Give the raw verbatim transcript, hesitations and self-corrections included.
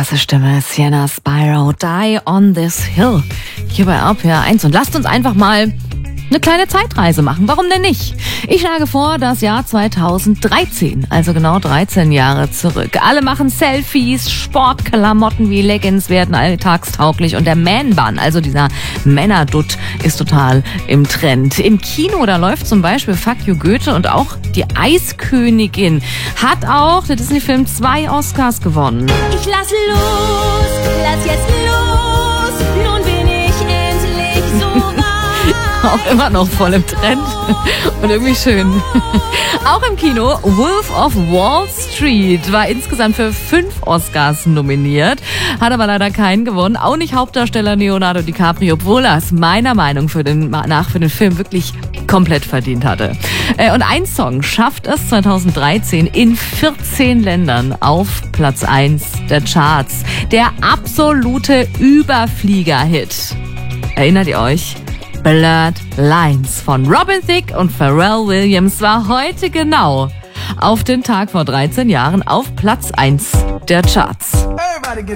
krasse Stimme. Sienna Spyro, Die on this Hill. Hier bei R P R eins. Und lasst uns einfach mal eine kleine Zeitreise machen. Warum denn nicht? Ich schlage vor, das Jahr zweitausenddreizehn, also genau dreizehn Jahre zurück. Alle machen Selfies, Sportklamotten wie Leggings werden alltagstauglich und der Man-Bun, also dieser Männerdutt, ist total im Trend. Im Kino, da läuft zum Beispiel Fuck You Goethe und auch die Eiskönigin hat auch der Disney-Film zwei Oscars gewonnen. Ich lass los, lass jetzt los, nun bin ich endlich so weit. Auch immer noch voll im Trend und irgendwie schön. Auch im Kino, Wolf of Wall Street war insgesamt für fünf Oscars nominiert, hat aber leider keinen gewonnen. Auch nicht Hauptdarsteller Leonardo DiCaprio, obwohl er es meiner Meinung für den, nach für den Film wirklich komplett verdient hatte. Und ein Song schafft es zweitausenddreizehn in vierzehn Ländern auf Platz eins der Charts. Der absolute Überflieger-Hit. Erinnert ihr euch? Blurred Lines von Robin Thicke und Pharrell Williams war heute genau auf den Tag vor dreizehn Jahren auf Platz eins der Charts.